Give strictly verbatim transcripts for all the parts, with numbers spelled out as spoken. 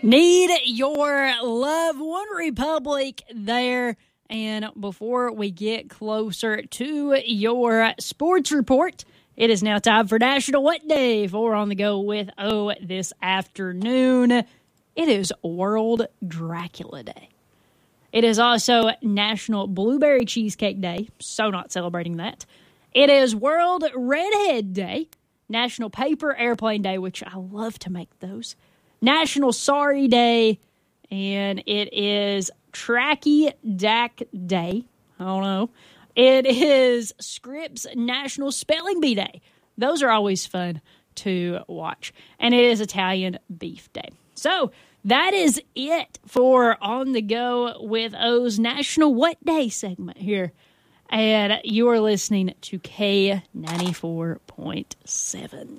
Need your love, One Republic there. And before we get closer to your sports report, it is now time for National What Day for On the Go with O this afternoon. It is World Dracula Day. It is also National Blueberry Cheesecake Day, so not celebrating that. It is World Redhead Day, National Paper Airplane Day, which I love to make those, National Sorry Day, and it is Tracky Dack Day. I don't know. It is Scripps National Spelling Bee Day. Those are always fun to watch. And it is Italian Beef Day. So that is it for On the Go with O's National What Day segment here. And you are listening to K ninety-four point seven.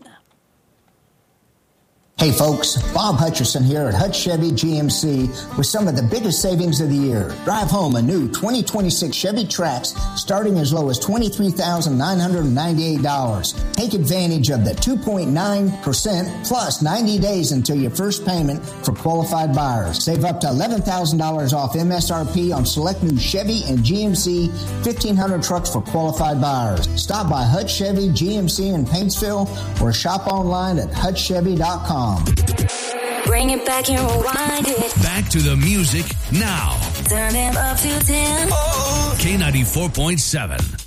Hey folks, Bob Hutcherson here at Hutch Chevy G M C with some of the biggest savings of the year. Drive home a new twenty twenty-six Chevy Trax starting as low as twenty-three thousand nine hundred ninety-eight dollars. Take advantage of the two point nine percent plus ninety days until your first payment for qualified buyers. Save up to eleven thousand dollars off M S R P on select new Chevy and G M C fifteen hundred trucks for qualified buyers. Stop by Hutch Chevy G M C in Paintsville or shop online at hutch chevy dot com. Bring it back and rewind it. Back to the music now. Turn it up to ten. K ninety-four point seven.